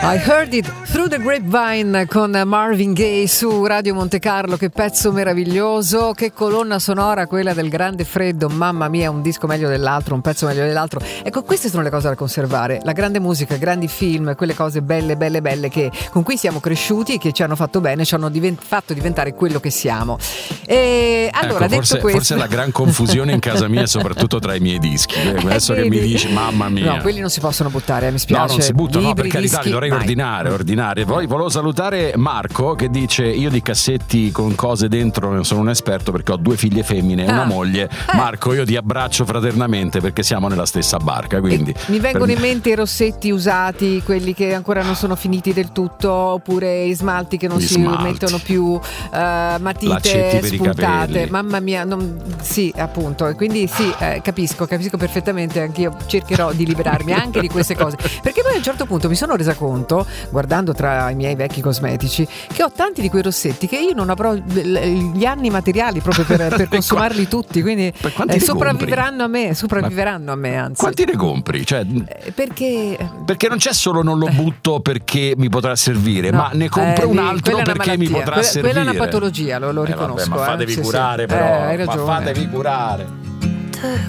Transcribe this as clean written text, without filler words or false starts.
I Heard It Through the Grapevine con Marvin Gaye su Radio Monte Carlo. Che pezzo meraviglioso, che colonna sonora quella del Grande Freddo, mamma mia, un disco meglio dell'altro, un pezzo meglio dell'altro. Ecco, queste sono le cose da conservare, la grande musica, grandi film, quelle cose belle che, con cui siamo cresciuti e che ci hanno fatto bene, ci hanno fatto diventare quello che siamo. E allora, ecco, detto questo, forse la gran confusione in casa mia è soprattutto tra i miei dischi, adesso che mi dici mamma mia. No, quelli non si possono buttare, mi spiace. No, non si buttano, no, per carità, li dovrei mai. ordinare. Poi volevo salutare Marco che dice: io di cassetti con cose dentro non sono un esperto perché ho 2 figlie femmine e una moglie. Marco, io ti abbraccio fraternamente perché siamo nella stessa barca, quindi mi vengono in mente i rossetti usati, quelli che ancora non sono finiti del tutto, oppure i smalti che non si mettono più, matite spuntate, mamma mia, sì, appunto, e quindi sì, capisco perfettamente, anch'io cercherò di liberarmi anche di queste cose, perché poi a un certo punto mi sono resa conto, guardando tra i miei vecchi cosmetici, che ho tanti di quei rossetti che io non avrò gli anni materiali proprio per consumarli tutti, quindi sopravviveranno a me, anzi. Quanti ne compri? Cioè, perché non c'è solo non lo butto perché mi potrà servire, ma ne compro un altro perché mi potrà servire. Quella è una patologia, lo riconosco. Vabbè, ma fatevi curare, sì. però Hai ragione. Ma fatevi curare.